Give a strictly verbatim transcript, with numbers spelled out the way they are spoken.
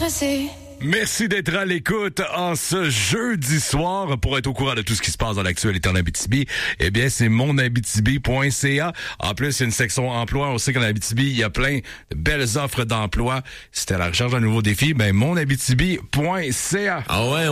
stressé. Merci d'être à l'écoute en ce jeudi soir. Pour être au courant de tout ce qui se passe dans l'actualité en Abitibi, eh bien, c'est mon abitibi point c a. En plus, il y a une section emploi. On sait qu'en Abitibi, il y a plein de belles offres d'emploi. Si t'es à la recherche d'un nouveau défi, ben, mon abitibi point c a. Ah ouais,